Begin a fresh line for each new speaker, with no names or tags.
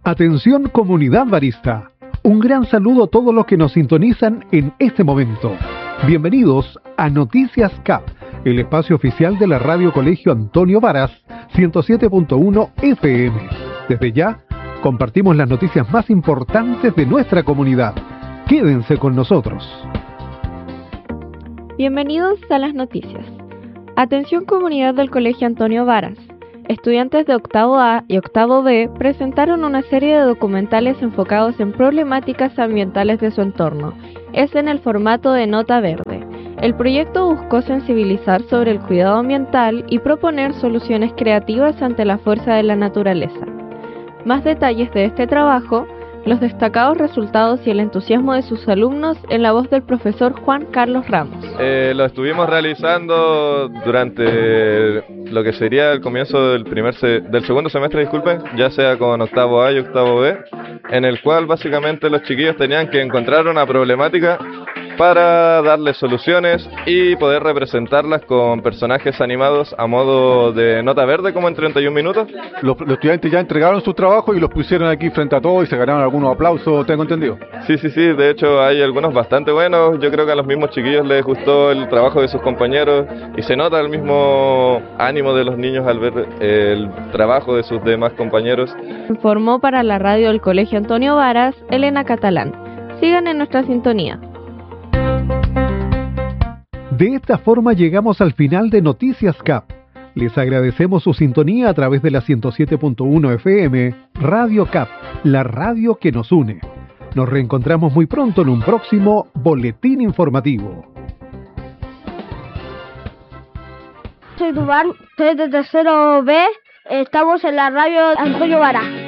Atención comunidad barista. Un gran saludo a todos los que nos sintonizan en este momento. Bienvenidos a Noticias CAP, el espacio oficial de la Radio Colegio Antonio Varas, 107.1 FM. Desde ya, compartimos las noticias más importantes de nuestra comunidad. Quédense con nosotros.
Bienvenidos a las noticias. Atención comunidad del Colegio Antonio Varas. Estudiantes de octavo A y octavo B presentaron una serie de documentales enfocados en problemáticas ambientales de su entorno. Es en el formato de nota verde. El proyecto buscó sensibilizar sobre el cuidado ambiental y proponer soluciones creativas ante la fuerza de la naturaleza. Más detalles de este trabajo, los destacados resultados y el entusiasmo de sus alumnos en la voz del profesor Juan Carlos Ramos.
Lo estuvimos realizando durante lo que sería el comienzo del segundo semestre, disculpen, ya sea con octavo A y octavo B, en el cual básicamente los chiquillos tenían que encontrar una problemática para darle soluciones y poder representarlas con personajes animados a modo de nota verde, como en 31 minutos.
Los estudiantes ya entregaron sus trabajos y los pusieron aquí frente a todos y se ganaron algunos aplausos, ¿tengo entendido?
Sí, de hecho hay algunos bastante buenos. Yo creo que a los mismos chiquillos les gustó el trabajo de sus compañeros y se nota el mismo ánimo de los niños al ver el trabajo de sus demás compañeros.
Informó para la radio del Colegio Antonio Varas, Elena Catalán. Sigan en nuestra sintonía.
De esta forma llegamos al final de Noticias CAP. Les agradecemos su sintonía a través de la 107.1 FM, Radio CAP, la radio que nos une. Nos reencontramos muy pronto en un próximo boletín informativo.
Soy Dubán, soy de tercero B, estamos en la radio Antonio Varas.